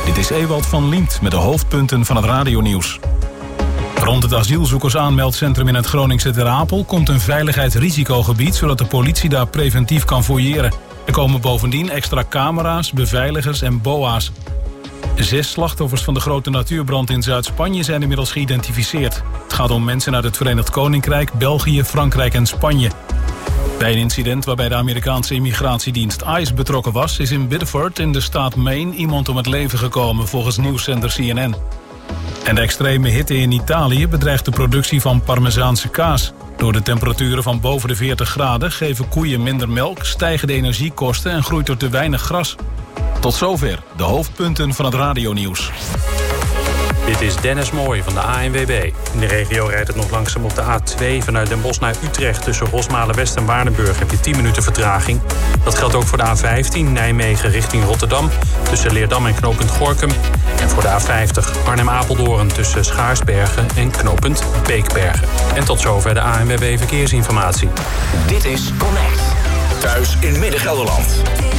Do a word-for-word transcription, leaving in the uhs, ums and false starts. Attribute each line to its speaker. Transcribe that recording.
Speaker 1: Dit is Ewald van Liemt met de hoofdpunten van het radionieuws. Rond het asielzoekersaanmeldcentrum in het Groningse Ter Apel komt een veiligheidsrisicogebied, zodat de politie daar preventief kan fouilleren. Er komen bovendien extra camera's, beveiligers en boa's. Zes slachtoffers van de grote natuurbrand in Zuid-Spanje zijn inmiddels geïdentificeerd. Het gaat om mensen uit het Verenigd Koninkrijk, België, Frankrijk en Spanje. Bij een incident waarbij de Amerikaanse immigratiedienst ICE betrokken was, is in Biddeford in de staat Maine iemand om het leven gekomen, volgens nieuwszender C N N. En de extreme hitte in Italië bedreigt de productie van Parmezaanse kaas. Door de temperaturen van boven de veertig graden geven koeien minder melk, stijgen de energiekosten en groeit er te weinig gras. Tot zover de hoofdpunten van het radionieuws.
Speaker 2: Dit is Dennis Mooij van de A N W B. In de regio rijdt het nog langzaam op de A twee vanuit Den Bosch naar Utrecht. Tussen Rosmalen-West en Waardenburg heb je tien minuten vertraging. Dat geldt ook voor de A vijftien Nijmegen richting Rotterdam. Tussen Leerdam en knooppunt Gorinchem. En voor de A vijftig Arnhem-Apeldoorn tussen Schaarsbergen en knooppunt Beekbergen. En tot zover de A N W B Verkeersinformatie.
Speaker 3: Dit is Connect. Thuis in Midden-Gelderland.